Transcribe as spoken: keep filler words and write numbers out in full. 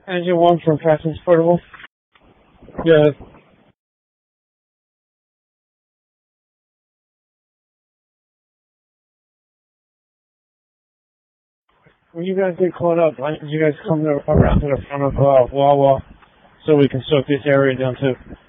Engine one from Fastness Portable. Yeah. When you guys get caught up, why don't you guys come to, around to the front of uh, Wawa so we can soak this area down too?